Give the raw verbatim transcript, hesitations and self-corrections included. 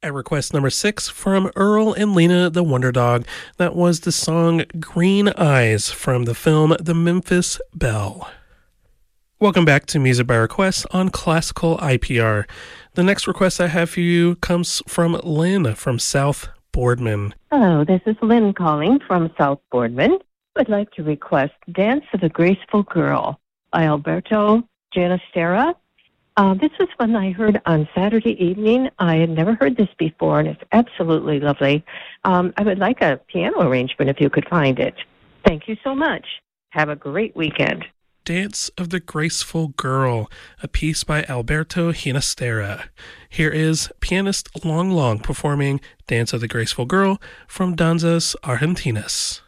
At request number six from Earl and Lena the Wonder Dog, that was the song Green Eyes from the film The Memphis Belle. Welcome back to Music by Request on Classical I P R. The next request I have for you comes from Lynn from South Boardman. Hello, this is Lynn calling from South Boardman. I'd like to request Dance of a Graceful Girl by Alberto Ginastera. Uh, this was one I heard on Saturday evening. I had never heard this before, and it's absolutely lovely. Um, I would like a piano arrangement if you could find it. Thank you so much. Have a great weekend. Dance of the Graceful Girl, a piece by Alberto Ginastera. Here is pianist Long Long performing Dance of the Graceful Girl from Danzas Argentinas.